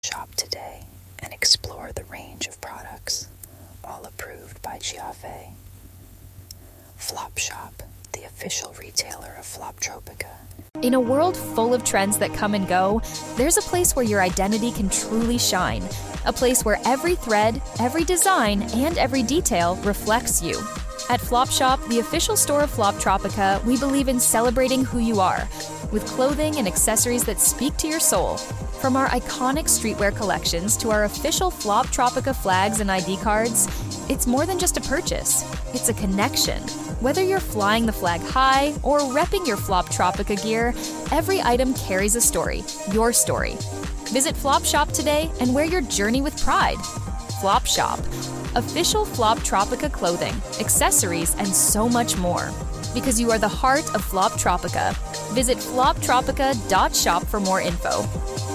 Shop today and explore the range of products, all approved by Giave. Flop Shop, the official retailer of Floptropica. In a world full of trends that come and go, there's a place where your identity can truly shine. A place where every thread, every design, and every detail reflects you. At Flop Shop, the official store of Floptropica, we believe in celebrating who you are, with clothing and accessories that speak to your soul. From our iconic streetwear collections to our official Floptropica flags and ID cards, it's more than just a purchase. It's a connection. Whether you're flying the flag high or repping your Floptropica gear, every item carries a story, your story. Visit Flop Shop today and wear your journey with pride. Flop Shop, official Floptropica clothing, accessories, and so much more. Because you are the heart of Floptropica. Visit floptropica.shop for more info.